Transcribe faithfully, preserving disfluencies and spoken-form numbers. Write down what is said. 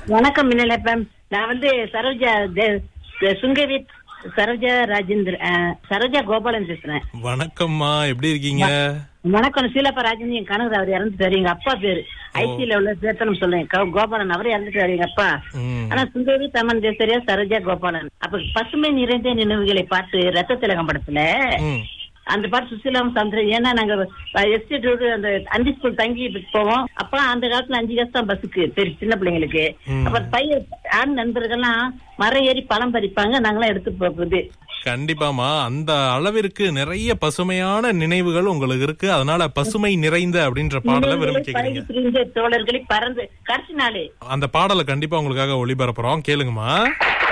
வணக்கம் மின்னலப்பம். நான் வந்து சரோஜா தே- தே- சுங்கவி சரோஜா ராஜேந்திர அஹ், சரோஜா கோபாலன் பேசுறேன். வணக்கம்மா, எப்படி இருக்கீங்க? வணக்கம். சீலப்பா ராஜேந்திரன் என் கணவர், அவர் இறந்துட்டாரு. எங்க அப்பா பேரு ஐசியில உள்ள சேர்த்தனம் சொல்லுவேன் கோ- கோபாலன், அவரே இறந்துட்டாரு எங்க அப்பா. ம். ஆனா சுந்தரி தமன் தேசரியா சரோஜா கோபாலன். அப்ப பசுமை நிறைந்த நினைவுகளை பாட்டு ரத்த திலகம் படத்துல ம். அந்த பாட்டு சுசிலாம் சந்திரன். ஏன்னா நாங்க எஸ்டேட் ரோடு அந்த அந்தி ஸ்கூல் தங்கி போவோம். அப்ப அந்த காலத்துல அஞ்சு காசு தான் பஸ்ஸுக்கு பெரிய சின்ன பிள்ளைங்களுக்கு. ம். அப்ப பையன் ஆண் நண்பர்கள்லாம் மரம் ஏறி பழம் பறிப்பாங்க, நாங்களாம் எடுத்து போகுது. கண்டிப்பாமா, அந்த அளவிற்கு நிறைய பசுமையான நினைவுகள் உங்களுக்கு இருக்கு. அதனால பசுமை நிறைந்த அப்படின்ற பாடலை விரும்பி கேக்குறீங்க. பறந்து தோழர்களை பறந்து கடைசி நாளே அந்த பாடலை கண்டிப்பா உங்களுக்காக ஒளிபரப்புறோம், கேளுங்கம்மா.